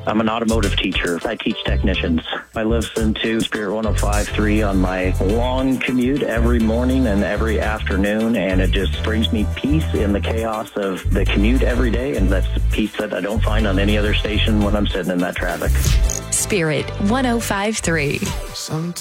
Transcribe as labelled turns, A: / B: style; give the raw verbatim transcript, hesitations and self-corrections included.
A: I'm an automotive teacher. I teach technicians. I listen to Spirit one oh five point three on my long commute every morning and every afternoon, and it just brings me peace in the chaos of the commute every day, and that's peace that I don't find on any other station when I'm sitting in that traffic.
B: Spirit one oh five point three.
C: Sometimes